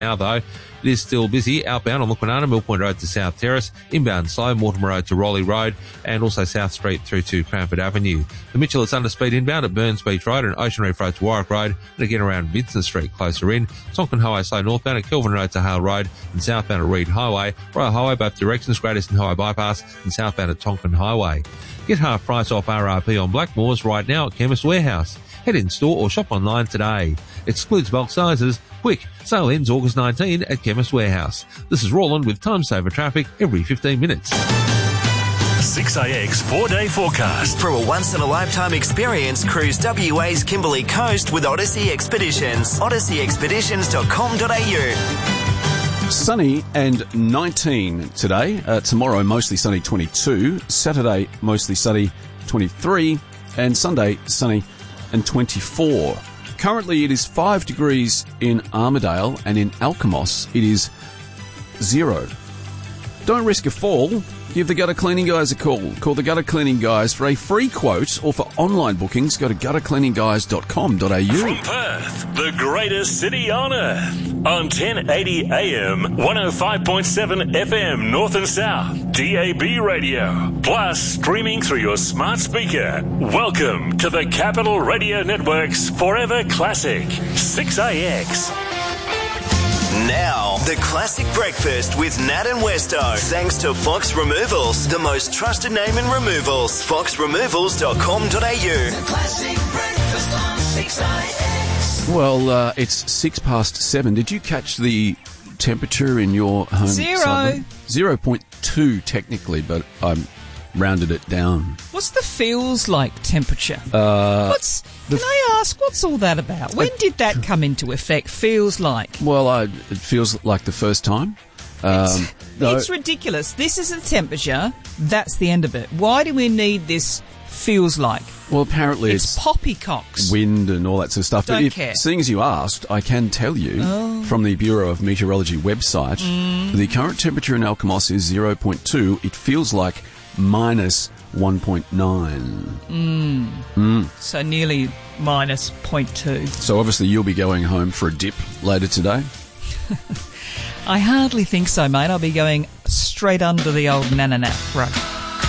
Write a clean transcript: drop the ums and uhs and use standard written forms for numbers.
now, though. It is still busy outbound on Lukwanana, Mill Point Road to South Terrace, inbound slow, Mortimer Road to Raleigh Road, and also South Street through to Cranford Avenue. The Mitchell is under speed inbound at Burns Beach Road and Ocean Reef Road to Warwick Road, and again around Vincent Street closer in. Tonkin Highway slow northbound at Kelvin Road to Hale Road, and southbound at Reed Highway. Royal Highway both directions, Great Eastern Highway bypass, and southbound at Tonkin Highway. Get half price off RRP on Blackmores right now at Chemist Warehouse. Head in store or shop online today. Excludes bulk sizes. Quick, sale ends August 19 at Chemist Warehouse. This is Roland with Time Saver Traffic every 15 minutes. 6AX 4-day forecast. For a once-in-a-lifetime experience, cruise WA's Kimberley Coast with Odyssey Expeditions. odysseyexpeditions.com.au. Sunny and 19 today. Tomorrow, mostly sunny, 22. Saturday, mostly sunny, 23. And Sunday, sunny and 24. Currently, it is 5 degrees in Armidale, and in Alkimos, it is 0. Don't risk a fall. Give the gutter cleaning guys a call. Call the gutter cleaning guys for a free quote, or for online bookings, go to guttercleaningguys.com.au. From Perth, the greatest city on earth. On 1080 AM, 105.7 FM, North and South, DAB radio. Plus, streaming through your smart speaker. Welcome to the Capital Radio Network's Forever Classic, 6AX. Now, the classic breakfast with Nat and Westo. Thanks to Fox Removals, the most trusted name in removals. foxremovals.com.au. The classic breakfast on 6AX. Well, it's 7:06. Did you catch the temperature in your home? 0.2 technically, but I rounded it down. What's the feels like temperature? Can I ask, what's all that about? When did that come into effect? Feels like? Well, it feels like the first time. It's ridiculous. This is the temperature. That's the end of it. Why do we need this feels like? Well, apparently it's poppycocks. Wind and all that sort of stuff. Don't but care. Seeing as you asked, I can tell you from the Bureau of Meteorology website, the current temperature in Alkimos is 0.2. It feels like minus 1.9. So nearly minus 0.2. So obviously you'll be going home for a dip later today? I hardly think so, mate. I'll be going straight under the old Nananap rug.